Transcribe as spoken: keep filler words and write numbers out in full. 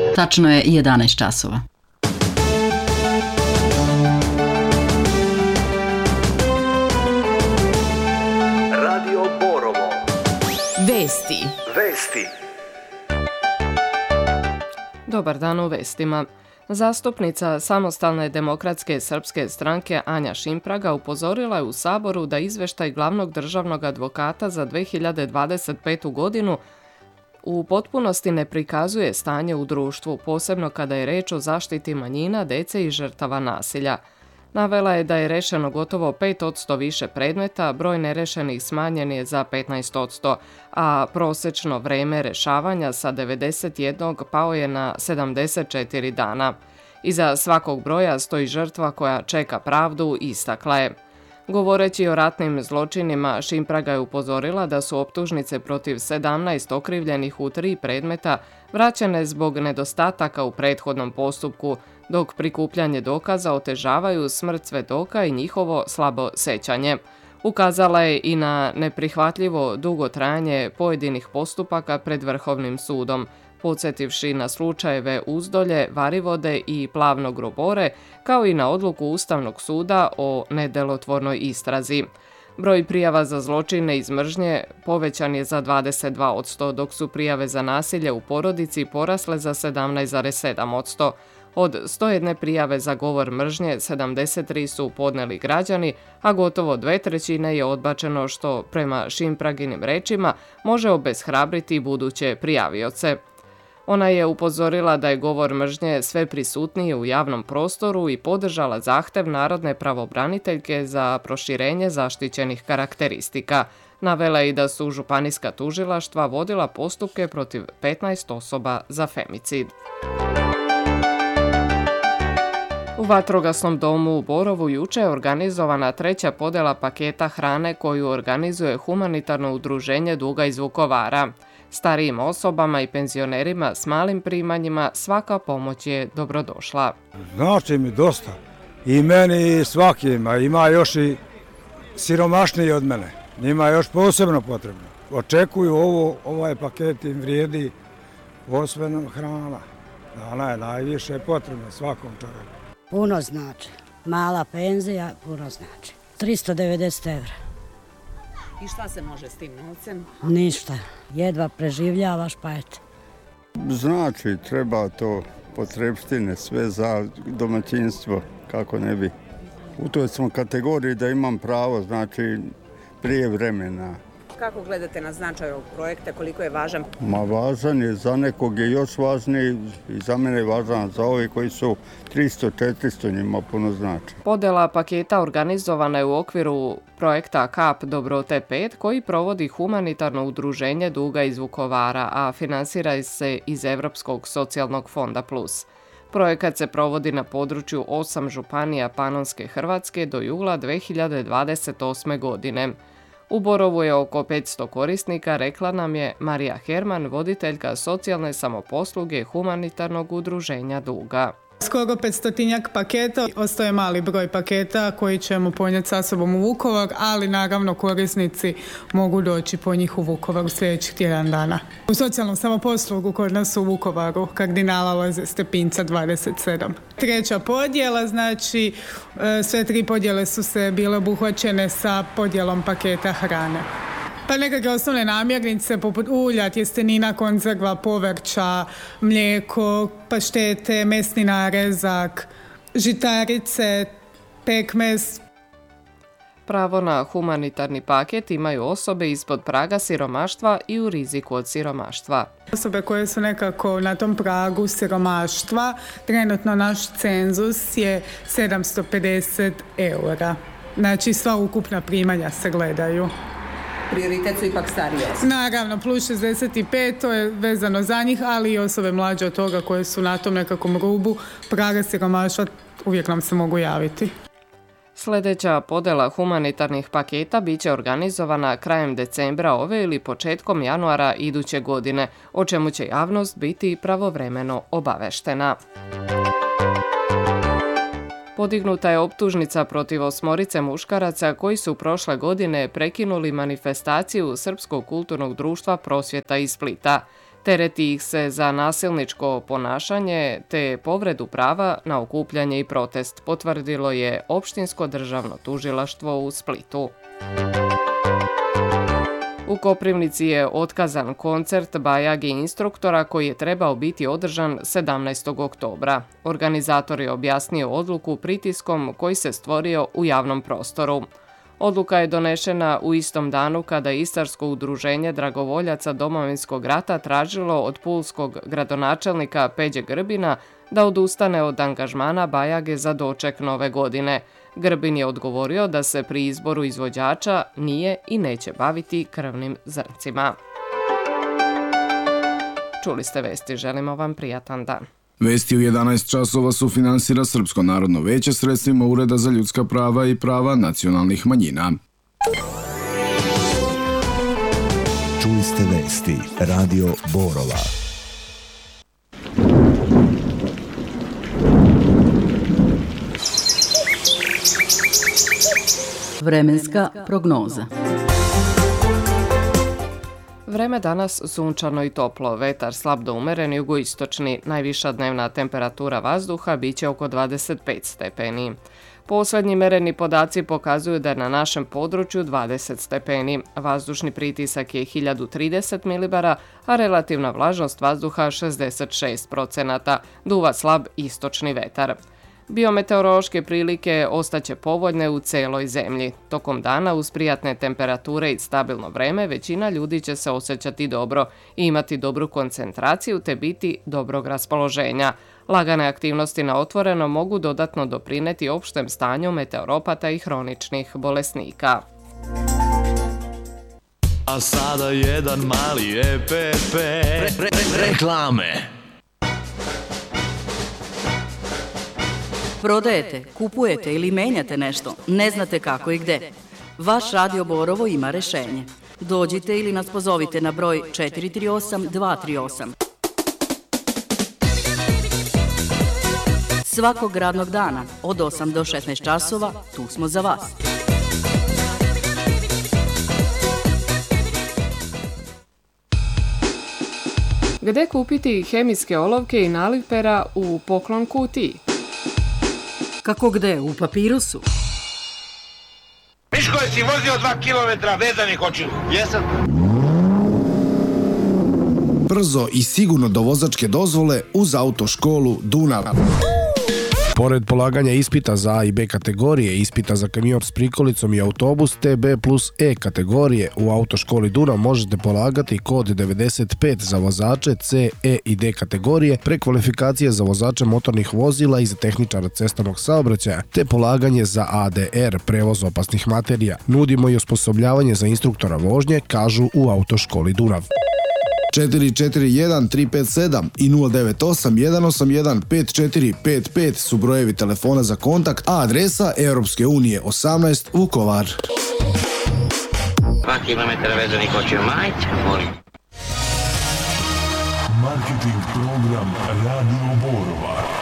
Tačno je jedanaest časova. Radio Borovo. Vesti. Vesti. Dobar dan u vestima. Zastupnica Samostalne demokratske srpske stranke Anja Šimpraga upozorila je u Saboru da izveštaj glavnog državnog advokata za dve hiljade dvadeset petu godinu u potpunosti ne prikazuje stanje u društvu, posebno kada je reč o zaštiti manjina, dece i žrtava nasilja. Navela je da je rešeno gotovo pet posto više predmeta, broj nerešenih smanjen je za petnaest posto, a prosečno vreme rešavanja sa devedeset jednog pao je na sedamdeset četiri dana. Iza svakog broja stoji žrtva koja čeka pravdu, istakla je. Govoreći o ratnim zločinima, Šimpraga je upozorila da su optužnice protiv sedamnaest okrivljenih u tri predmeta vraćene zbog nedostataka u prethodnom postupku, dok prikupljanje dokaza otežavaju smrt svedoka i njihovo slabo sećanje. Ukazala je i na neprihvatljivo dugo trajanje pojedinih postupaka pred Vrhovnim sudom, podsjetivši na slučajeve Uzdolje, Varivode i Plavnog Robore, kao i na odluku Ustavnog suda o nedelotvornoj istrazi. Broj prijava za zločine iz mržnje povećan je za dvadeset dva posto, dok su prijave za nasilje u porodici porasle za sedamnaest zarez sedam posto. Od sto jedne prijave za govor mržnje, sedamdeset tri su podneli građani, a gotovo dve trećine je odbačeno, što prema Šimpraginim rečima može obeshrabriti buduće prijavioce. Ona je upozorila da je govor mržnje sve prisutniji u javnom prostoru i podržala zahtev Narodne pravobraniteljke za proširenje zaštićenih karakteristika. Navela je i da su županijska tužilaštva vodila postupke protiv petnaest osoba za femicid. U Vatrogasnom domu u Borovu juče je organizovana treća podela paketa hrane koju organizuje humanitarno udruženje Duga iz Vukovara. Starijim osobama i penzionerima s malim primanjima svaka pomoć je dobrodošla. Znači mi dosta. I meni i svakima. Ima još i siromašniji od mene. Njima je još posebno potrebno. Očekuju ovo, ovaj paket im vrijedi posebno hrana. Ona je najviše potrebna svakom čovjeku. Puno znači. Mala penzija puno znači. tristo devedeset evra. I šta se može s tim novcem? Ništa. Jedva preživljavaš, pa eto. Znači, treba to potrebštine, sve za domaćinstvo, kako ne bi. U toj smo kategoriji da imam pravo, znači, prije vremena. Kako gledate na značaj ovog projekta, koliko je važan? Ma važan je, za nekog je još važniji i za mene je važan, za ovi koji su tristo četiristo njima puno znači. Podela paketa organizovana je u okviru projekta Kap Dobrote pet koji provodi humanitarno udruženje Duga iz Vukovara, a finansira se iz Evropskog socijalnog fonda Plus. Projekat se provodi na području osam županija Panonske Hrvatske do jula dve hiljade dvadeset osme. godine. U Borovu je oko petsto korisnika, rekla nam je Marija Herman, voditeljka socijalne samoposluge humanitarnog udruženja Duga. Skoro petstotinjak paketa, ostaje mali broj paketa koji ćemo ponijeti sa sobom u Vukovar, ali naravno korisnici mogu doći po njih u Vukovar u sljedećih tjedan dana. U socijalnom samoposlugu kod nas u Vukovaru, Kardinala Loze Stepinca dvadeset sedam. Treća podjela, znači sve tri podjele su se bile obuhvaćene sa podjelom paketa hrane. Pa nekakve osnovne namirnice poput ulja, tjestenina, konzerva, povrća, mlijeko, paštete, mesni narezak, žitarice, pekmez. Pravo na humanitarni paket imaju osobe ispod praga siromaštva i u riziku od siromaštva. Osobe koje su nekako na tom pragu siromaštva, trenutno naš cenzus je sedamsto pedeset eura. Znači sva ukupna primanja se gledaju. Prioritet su ipak starije. Naravno, plus šezdeset pet, to je vezano za njih, ali i osobe mlađe od toga koje su na tom nekakvom rubu praga siromaštva uvijek nam se mogu javiti. Sljedeća podela humanitarnih paketa biće organizovana krajem decembra ove ili početkom januara iduće godine, o čemu će javnost biti pravovremeno obaveštena. Podignuta je optužnica protiv osmorice muškaraca koji su prošle godine prekinuli manifestaciju Srpskog kulturnog društva Prosvjeta iz Splita. Tereti ih se za nasilničko ponašanje te povredu prava na okupljanje i protest, potvrdilo je Opštinsko državno tužilaštvo u Splitu. U Koprivnici je otkazan koncert Bajage instruktora koji je trebao biti održan sedamnaestog oktobra. Organizator je objasnio odluku pritiskom koji se stvorio u javnom prostoru. Odluka je donešena u istom danu kada je Istarsko udruženje dragovoljaca Domovinskog rata tražilo od pulskog gradonačelnika Peđe Grbina da odustane od angažmana Bajage za doček nove godine. Grbin je odgovorio da se pri izboru izvođača nije i neće baviti krvnim zrncima. Čuli ste vesti, želimo vam prijatan dan. Vesti u jedanaest časova sufinansira Srpsko narodno veće sredstvima Ureda za ljudska prava i prava nacionalnih manjina. Čuli ste vesti Radio Borova. Vremenska prognoza. Vreme danas sunčano i toplo, vetar slab do umeren jugoistočni, najviša dnevna temperatura vazduha biće oko dvadeset pet stepeni. Poslednji mereni podaci pokazuju da je na našem području dvadeset stepeni, vazdušni pritisak je hiljadu trideset milibara, a relativna vlažnost vazduha šezdeset šest procenata, duva slab istočni vetar. Biometeorološke prilike ostaće povoljne u celoj zemlji. Tokom dana uz prijatne temperature i stabilno vreme većina ljudi će se osjećati dobro i imati dobru koncentraciju te biti dobrog raspoloženja. Lagane aktivnosti na otvoreno mogu dodatno doprineti opštem stanju meteoropata i hroničnih bolesnika. A sada jedan mali E P P re, re, re, reklame. Prodajete, kupujete ili menjate nešto, ne znate kako i gde. Vaš Radio Borovo ima rešenje. Dođite ili nas pozovite na broj četiri tri osam dva tri osam. Svakog radnog dana od osam do šesnaest časova tu smo za vas. Gde kupiti hemijske olovke i naliv pera u poklon kutiji? Kako gde? U Papirusu? Miško, jesi vozio dva kilometra vezanih očiju? Jesam. Brzo i sigurno do vozačke dozvole uz autoškolu Dunav. Pored polaganja ispita za A i B kategorije, ispita za kamion s prikolicom i autobus T B plus E kategorije, u autoškoli Dunav možete polagati kod devedeset pet za vozače C, E i D kategorije, prekvalifikacije za vozače motornih vozila i za tehničara cestovnog saobraćaja, te polaganje za A D R, prevoz opasnih materija. Nudimo i osposobljavanje za instruktora vožnje, kažu u autoškoli Dunav. četiri četiri jedan tri pet sedam i nula devet osam jedan osam jedan pet četiri pet pet su brojevi telefona za kontakt, a adresa Europske unije osamnaest Vukovar. dva kilometra vezanih očiju, majte, molim. Marketing program Radio Borova.